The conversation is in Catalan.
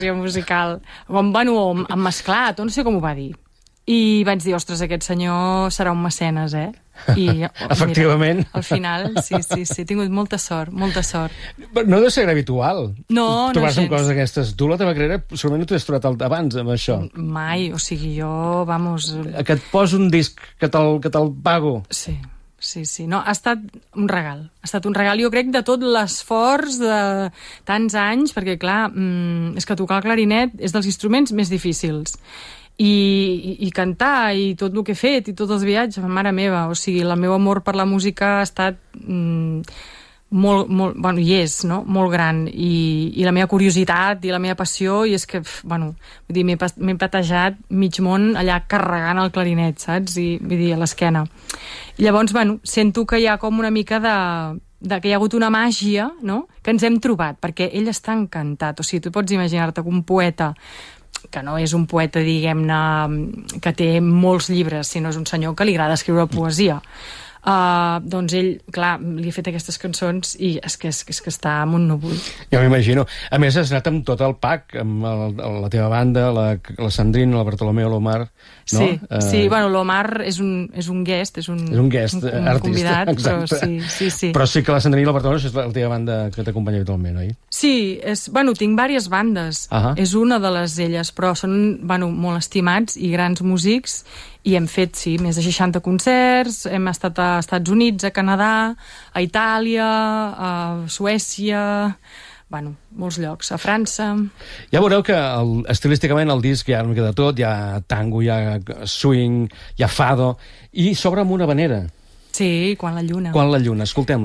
musical, mesclat, o no sé com ho va dir. I vaig dir, ostres, aquest senyor serà un mecenes, eh? I, efectivament. Mira, al final, sí, he tingut molta sort, molta sort. No deu ser habitual. No trobar-se gens. amb coses d'aquestes. Tu, la teva carrera, segurament no t'has trobat abans amb això. Mai, o sigui, jo, vamos... Que et poso un disc, que te'l pago. Sí. No, ha estat un regal. Ha estat un regal, jo crec, de tot l'esforç de tants anys, perquè, clar, és que tocar el clarinet és dels instruments més difícils. I cantar, i tot el que he fet, i tots els viatges, mare meva, o sigui, el meu amor per la música ha estat bueno, i és, no?, molt gran, i la meva curiositat i la meva passió, i és que, bueno, vull dir, m'he patejat mig món allà carregant el clarinet, saps? I, vull dir, a l'esquena. I llavors, bueno, sento que hi ha com una mica que hi ha hagut una màgia, no?, que ens hem trobat, perquè ell està encantat. O sigui, tu pots imaginar-te que un poeta, que no és un poeta, diguem-ne, que té molts llibres, sinó és un senyor que li agrada escriure poesia. Doncs ell, clar, li ha fet aquestes cançons i és que està amb un núvol. Ja m'imagino. A més, has anat amb tot el pack, amb la teva banda, la Sandrine, el Bartolomeo, l'Omar, no? Sí, bueno, l'Omar és un guest, és un guest, un artista, convidat, exacte. però sí. Però sí que la Sandrine i el Bartolomeo és la teva banda que t'acompanya habitualment, oi? Sí, bueno, tinc diverses bandes. És una de les elles, però són, bueno, molt estimats i grans músics, i hem fet, sí, més de 60 concerts, hem estat a Estats Units, a Canadà, a Itàlia, a Suècia, bueno, molts llocs, a França. Ja veureu que estilísticament el disc hi ha una mica de tot, hi ha tango, hi ha swing, hi ha fado, i s'obre amb una habanera. Sí, Quan la lluna. Quan la lluna, escoltem.